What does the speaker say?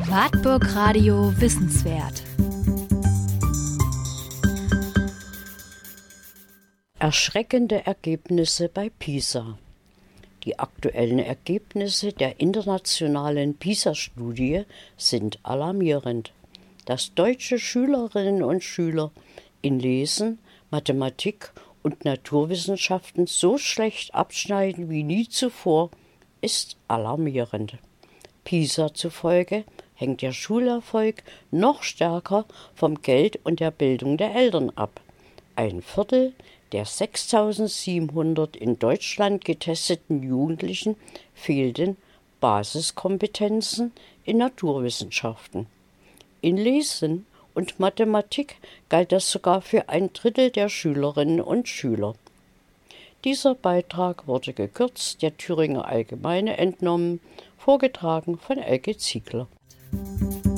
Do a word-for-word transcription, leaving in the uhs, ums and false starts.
Wartburg Radio Wissenswert. Erschreckende Ergebnisse bei PISA. Die aktuellen Ergebnisse der internationalen PISA-Studie sind alarmierend. Dass deutsche Schülerinnen und Schüler in Lesen, Mathematik und Naturwissenschaften so schlecht abschneiden wie nie zuvor, ist alarmierend. PISA zufolge hängt der Schulerfolg noch stärker vom Geld und der Bildung der Eltern ab. Ein Viertel der sechstausendsiebenhundert in Deutschland getesteten Jugendlichen fehlten Basiskompetenzen in Naturwissenschaften. In Lesen und Mathematik galt das sogar für ein Drittel der Schülerinnen und Schüler. Dieser Beitrag wurde gekürzt der Thüringer Allgemeine entnommen, vorgetragen von Elke Ziegler.